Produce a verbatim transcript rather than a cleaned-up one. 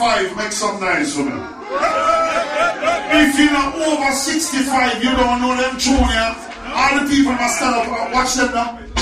sixty-five, make some nice for me. If you're not over sixty-five, you don't know them tune, yeah? All the people must stand up and watch them now.